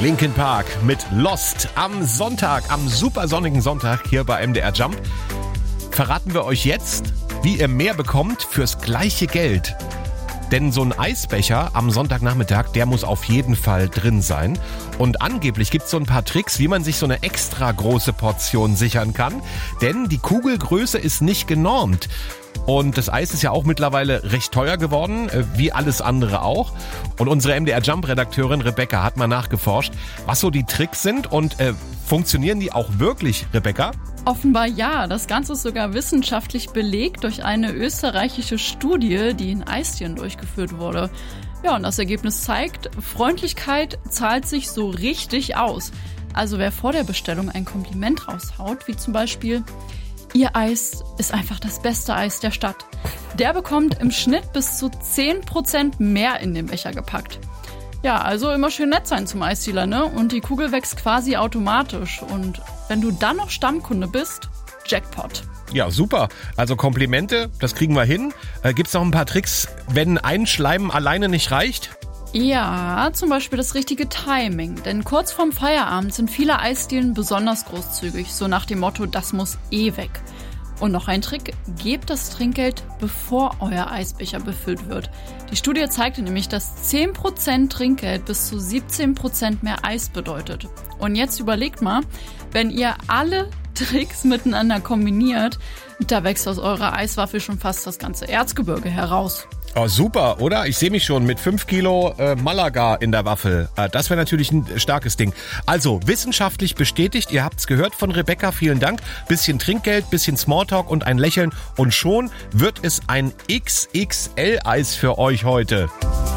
Linkin Park mit Lost am Sonntag, am super sonnigen Sonntag hier bei MDR Jump. Verraten wir euch jetzt, wie ihr mehr bekommt fürs gleiche Geld. Denn so ein Eisbecher am Sonntagnachmittag, der muss auf jeden Fall drin sein. Und angeblich gibt es so ein paar Tricks, wie man sich so eine extra große Portion sichern kann. Denn die Kugelgröße ist nicht genormt. Und das Eis ist ja auch mittlerweile recht teuer geworden, wie alles andere auch. Und unsere MDR Jump-Redakteurin Rebecca hat mal nachgeforscht, was so die Tricks sind und funktionieren die auch wirklich, Rebecca? Offenbar ja. Das Ganze ist sogar wissenschaftlich belegt durch eine österreichische Studie, die in Eisdielen durchgeführt wurde. Ja, und das Ergebnis zeigt, Freundlichkeit zahlt sich so richtig aus. Also wer vor der Bestellung ein Kompliment raushaut, wie zum Beispiel: Ihr Eis ist einfach das beste Eis der Stadt. Der bekommt im Schnitt bis zu 10% mehr in den Becher gepackt. Ja, also immer schön nett sein zum Eisdealer, ne? Und die Kugel wächst quasi automatisch. Und wenn du dann noch Stammkunde bist, Jackpot. Ja, super. Also Komplimente, das kriegen wir hin. Gibt's noch ein paar Tricks, wenn Einschleimen alleine nicht reicht? Ja, zum Beispiel das richtige Timing. Denn kurz vorm Feierabend sind viele Eisdielen besonders großzügig. So nach dem Motto, das muss eh weg. Und noch ein Trick, gebt das Trinkgeld, bevor euer Eisbecher befüllt wird. Die Studie zeigte nämlich, dass 10% Trinkgeld bis zu 17% mehr Eis bedeutet. Und jetzt überlegt mal, wenn ihr alle Tricks miteinander kombiniert, da wächst aus eurer Eiswaffel schon fast das ganze Erzgebirge heraus. Oh, super, oder? Ich sehe mich schon mit 5 Kilo Malaga in der Waffel. Das wäre natürlich ein starkes Ding. Also, wissenschaftlich bestätigt, ihr habt's gehört von Rebecca, vielen Dank. Bisschen Trinkgeld, bisschen Smalltalk und ein Lächeln und schon wird es ein XXL-Eis für euch heute.